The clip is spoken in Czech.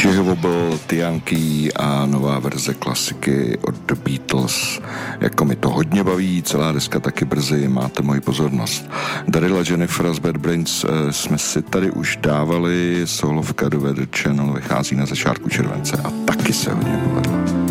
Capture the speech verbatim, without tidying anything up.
Wobble, The Yankee a nová verze klasiky od The Beatles. Jako mi to hodně baví, celá deska taky brzy, máte moji pozornost. Daryl a Jennifer z Bad Brains jsme si tady už dávali, solovka do Weather Channel vychází na začátku července a taky se hodně povedla.